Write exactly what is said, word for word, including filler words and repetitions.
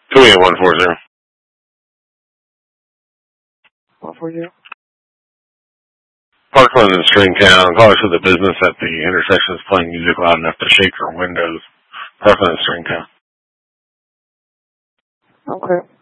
two eight one four zero. one four zero. Parkland and Stringtown. Call us for the business at the intersection is playing music loud enough to shake our windows. Parkland and Stringtown. Okay.